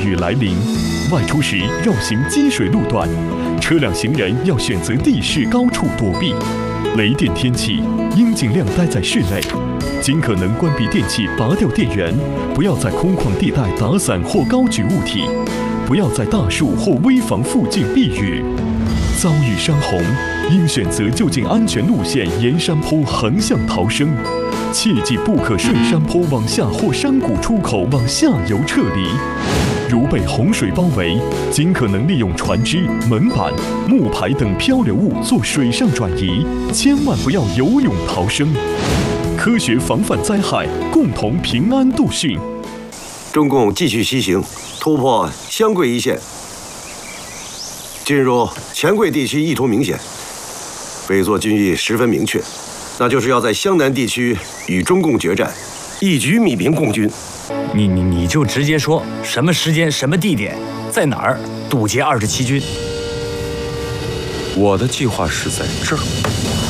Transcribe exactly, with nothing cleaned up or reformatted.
雨来临，外出时绕行积水路段，车辆行人要选择地势高处躲避。雷电天气应尽量待在室内，尽可能关闭电器，拔掉电源，不要在空旷地带打伞或高举物体，不要在大树或危房附近避雨。遭遇山洪，应选择就近安全路线沿山坡横向逃生，切记不可顺山坡往下或山谷出口往下游撤离。如被洪水包围，尽可能利用船只、门板、木牌等漂流物做水上转移，千万不要游泳逃生。科学防范灾害，共同平安度汛。 中共继续西行，突破湘桂一线，进入黔桂地区意图明显，北作军意十分明确，那就是要在湘南地区与中共决战，一举米平共军。 你你你就直接说什么时间、什么地点，在哪儿堵截二十七军。 我的计划是在这儿。